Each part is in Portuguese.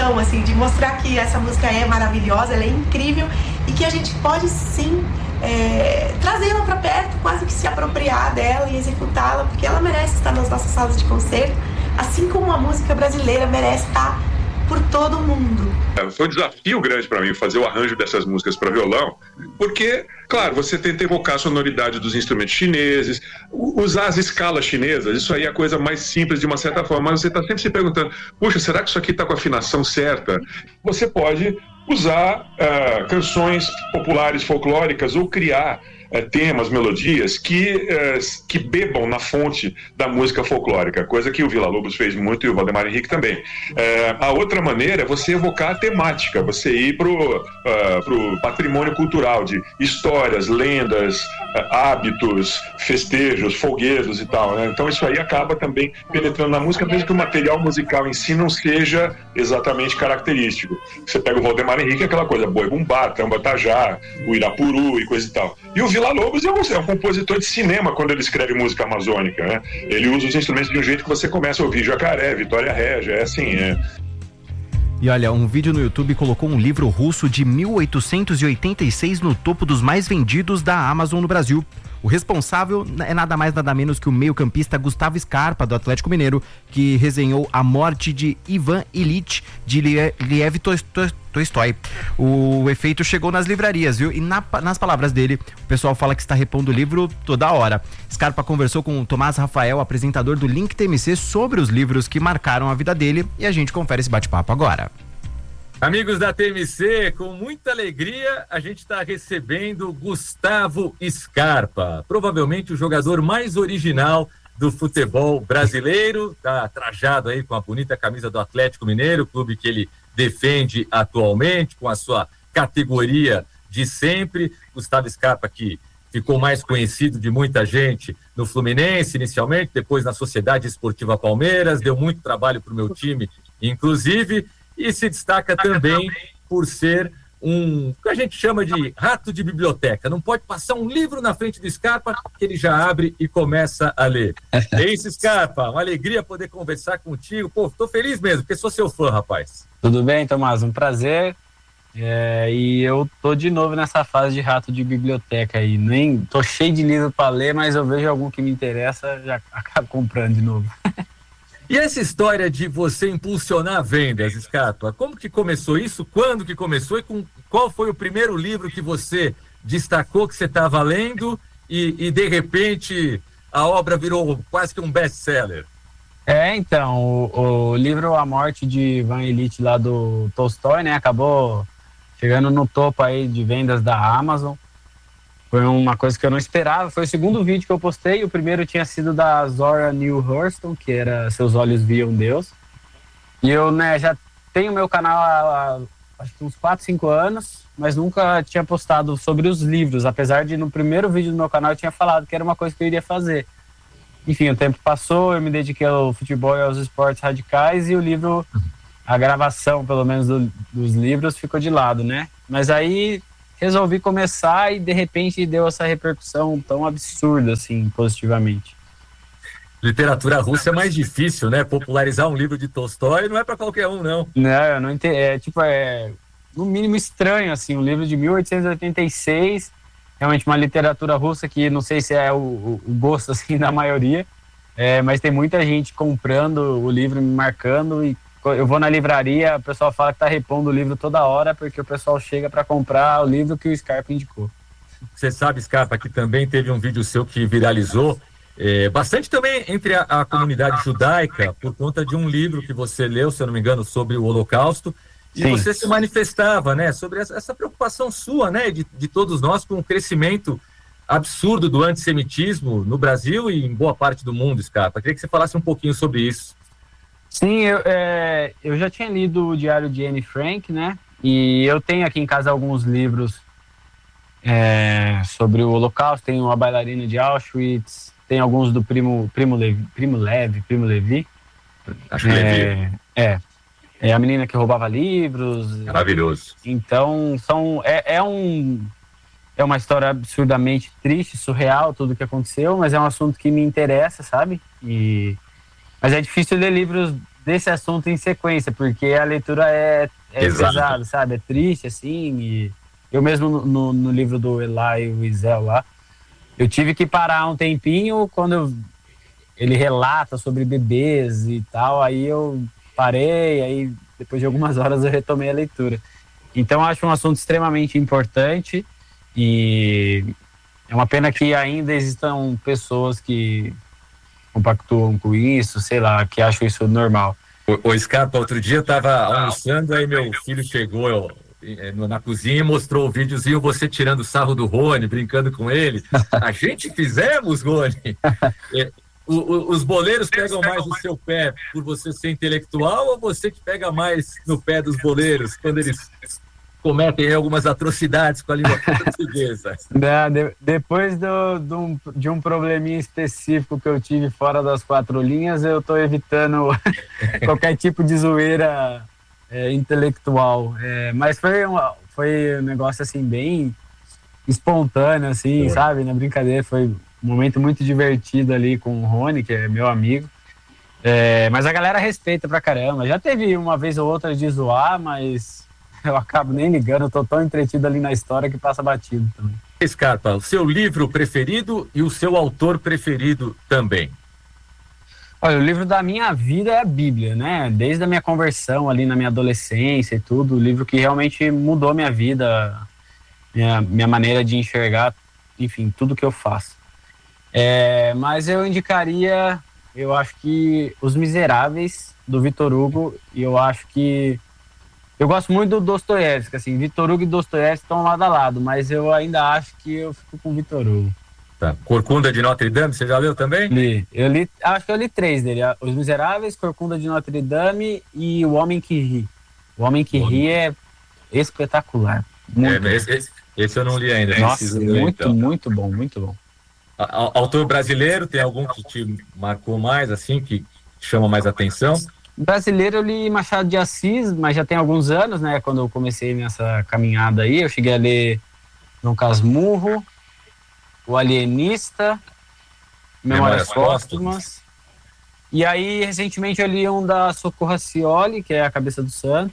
emoção, assim, de mostrar que essa música é maravilhosa, ela é incrível e que a gente pode sim trazê-la para perto, quase que se apropriar dela e executá-la, porque ela merece estar nas nossas salas de concerto, assim como a música brasileira merece estar por todo mundo. Foi um desafio grande para mim fazer o arranjo dessas músicas para violão, porque, claro, você tenta evocar a sonoridade dos instrumentos chineses, usar as escalas chinesas, isso aí é a coisa mais simples de uma certa forma, mas você está sempre se perguntando, puxa, será que isso aqui está com a afinação certa? Você pode usar canções populares folclóricas ou criar temas, melodias que bebam na fonte da música folclórica, coisa que o Villa-Lobos fez muito e o Valdemar Henrique também. A outra maneira é você evocar a temática, você ir pro patrimônio cultural de histórias, lendas, hábitos, festejos, folguedos e tal, né? Então isso aí acaba também penetrando na música, mesmo que o material musical em si não seja exatamente característico. Você pega o Valdemar Henrique, aquela coisa, boi bumbá, tamba tajá, o Irapuru e coisa e tal. E o Villa-Lobos é um compositor de cinema quando ele escreve música amazônica, né? Ele usa os instrumentos de um jeito que você começa a ouvir Jacaré, Vitória Régia, é assim, E olha, um vídeo no YouTube colocou um livro russo de 1886 no topo dos mais vendidos da Amazon no Brasil. O responsável é nada mais nada menos que o meio-campista Gustavo Scarpa, do Atlético Mineiro, que resenhou a morte de Ivan Ilitch de Lev Tolstói. O efeito chegou nas livrarias, viu? E nas palavras dele, o pessoal fala que está repondo o livro toda hora. Scarpa conversou com o Tomás Rafael, apresentador do Link TMC, sobre os livros que marcaram a vida dele, e a gente confere esse bate-papo agora. Amigos da TMC, com muita alegria, a gente está recebendo Gustavo Scarpa, provavelmente o jogador mais original do futebol brasileiro, tá trajado aí com a bonita camisa do Atlético Mineiro, clube que ele defende atualmente, com a sua categoria de sempre. Gustavo Scarpa, que ficou mais conhecido de muita gente no Fluminense inicialmente, depois na Sociedade Esportiva Palmeiras, deu muito trabalho para o meu time, inclusive, e se destaca também por ser o que a gente chama de rato de biblioteca. Não pode passar um livro na frente do Scarpa que ele já abre e começa a ler. É isso, Scarpa, uma alegria poder conversar contigo. Pô, tô feliz mesmo, porque sou seu fã, rapaz. Tudo bem, Tomás? Um prazer. E eu tô de novo nessa fase de rato de biblioteca aí. Nem tô cheio de livro para ler, mas eu vejo algum que me interessa, já acabo comprando de novo. E essa história de você impulsionar vendas, Scarpa, como que começou isso? Quando que começou? E qual foi o primeiro livro que você destacou que você estava lendo e de repente a obra virou quase que um best-seller? Então, o livro A Morte de Ivan Ilitch lá do Tolstói, né, acabou chegando no topo aí de vendas da Amazon. Foi uma coisa que eu não esperava. Foi o segundo vídeo que eu postei. O primeiro tinha sido da Zora Neale Hurston, que era Seus Olhos Viam Deus. E eu, né, já tenho meu canal há acho que uns 4, 5 anos, mas nunca tinha postado sobre os livros, apesar de no primeiro vídeo do meu canal eu tinha falado que era uma coisa que eu iria fazer. Enfim, o tempo passou, eu me dediquei ao futebol e aos esportes radicais e o livro, a gravação, pelo menos, dos livros ficou de lado, né? Mas aí resolvi começar e de repente deu essa repercussão tão absurda, assim, positivamente. Literatura russa é mais difícil, né? Popularizar um livro de Tolstói não é para qualquer um, não. Não, eu não entendo. É no mínimo estranho, assim, um livro de 1886, realmente uma literatura russa que não sei se é o gosto, assim, da maioria, mas tem muita gente comprando o livro, me marcando, e eu vou na livraria, o pessoal fala que tá repondo o livro toda hora, porque o pessoal chega para comprar o livro que o Scarpa indicou. Você sabe, Scarpa, que também teve um vídeo seu que viralizou, bastante também entre a comunidade judaica, por conta de um livro que você leu, se eu não me engano, sobre o Holocausto, e sim, você se manifestava, né, sobre essa preocupação sua, né, de todos nós com o crescimento absurdo do antissemitismo no Brasil e em boa parte do mundo, Scarpa. Queria que você falasse um pouquinho sobre isso. Sim, eu já tinha lido o Diário de Anne Frank, né? E eu tenho aqui em casa alguns livros sobre o Holocausto. Tem A Bailarina de Auschwitz, tem alguns do Primo Levi. Acho que Levi. A Menina que Roubava Livros. Maravilhoso. Então, é uma história absurdamente triste, surreal, tudo que aconteceu, mas é um assunto que me interessa, sabe? Mas é difícil ler livros desse assunto em sequência, porque a leitura é pesada, sabe? É triste, assim. E eu mesmo, no livro do Eli Wiesel lá, eu tive que parar um tempinho quando ele relata sobre bebês e tal, aí eu parei, aí depois de algumas horas eu retomei a leitura. Então, acho um assunto extremamente importante e é uma pena que ainda existam pessoas que compactuam com isso, sei lá, que acham isso normal. O Scarpa, outro dia eu tava almoçando, aí meu filho chegou na cozinha e mostrou o videozinho, você tirando sarro do Rony, brincando com ele. A gente fizemos, Rony. Os boleiros pegam mais no seu pé por você ser intelectual ou você que pega mais no pé dos boleiros quando eles cometem algumas atrocidades com a língua portuguesa? Depois de um probleminha específico que eu tive fora das 4 linhas, eu tô evitando qualquer tipo de zoeira intelectual. Mas foi um negócio assim bem espontâneo, assim, sabe? Na brincadeira, foi um momento muito divertido ali com o Rony, que é meu amigo. Mas a galera respeita pra caramba. Já teve uma vez ou outra de zoar, mas eu acabo nem ligando, eu tô tão entretido ali na história que passa batido também. Scarpa, o seu livro preferido e o seu autor preferido também? Olha, o livro da minha vida é a Bíblia, né? Desde a minha conversão ali na minha adolescência e tudo, o livro que realmente mudou minha vida, minha maneira de enxergar, enfim, tudo que eu faço. Mas eu indicaria, eu acho que Os Miseráveis, do Victor Hugo, e eu acho que eu gosto muito do Dostoiévski, assim, Victor Hugo e Dostoiévski estão lado a lado, mas eu ainda acho que eu fico com Victor Hugo. Tá. Corcunda de Notre Dame, você já leu também? Acho que eu li 3 dele, Os Miseráveis, Corcunda de Notre Dame e O Homem que Ri. O Homem que Ri é espetacular. Esse eu não li ainda. Nossa, muito bom, muito bom. Autor brasileiro, tem algum que te marcou mais, assim, que chama mais atenção? Brasileiro, eu li Machado de Assis, mas já tem alguns anos, né? Quando eu comecei nessa caminhada aí, eu cheguei a ler Dom Casmurro, O Alienista, Memórias Póstumas. E aí, recentemente, eu li um da Socorro Racioli, que é A Cabeça do Santo.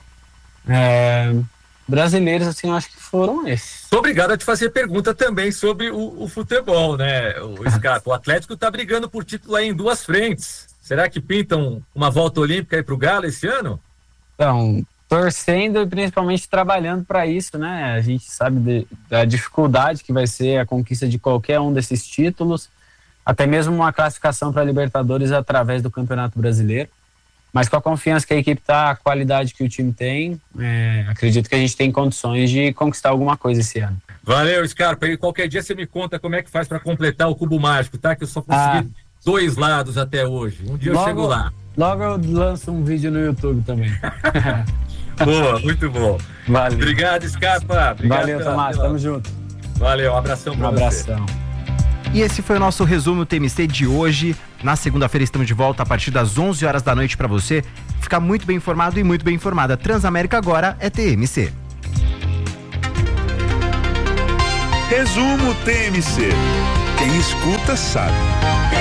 Brasileiros, assim, eu acho que foram esses. Obrigado a te fazer pergunta também sobre o futebol, né, o Scarpa? O Atlético está brigando por título aí em 2 frentes. Será que pintam uma volta olímpica aí pro Galo esse ano? Então, torcendo e principalmente trabalhando para isso, né? A gente sabe da dificuldade que vai ser a conquista de qualquer um desses títulos, até mesmo uma classificação para a Libertadores através do Campeonato Brasileiro. Mas com a confiança que a equipe tá, a qualidade que o time tem, acredito que a gente tem condições de conquistar alguma coisa esse ano. Valeu, Scarpa. E qualquer dia você me conta como é que faz para completar o cubo mágico, tá? Que eu só consegui 2 lados até hoje. Um dia eu chego lá. Logo eu lanço um vídeo no YouTube também. Boa, muito bom. Valeu. Obrigado, Scarpa. Valeu, Tomás. Tamo junto. Valeu, um abração pra você. E esse foi o nosso resumo TMC de hoje. Na segunda-feira estamos de volta a partir das 11 horas da noite para você ficar muito bem informado e muito bem informada. Transamérica agora é TMC. Resumo TMC. Quem escuta sabe.